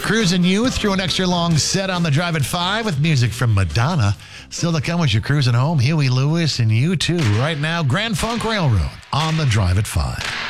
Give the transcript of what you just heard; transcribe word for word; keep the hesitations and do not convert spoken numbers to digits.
Cruising you through an extra long set on the Drive at five with music from Madonna. Still to come as you're cruising home, Huey Lewis and U two. Right now, Grand Funk Railroad on the Drive at five.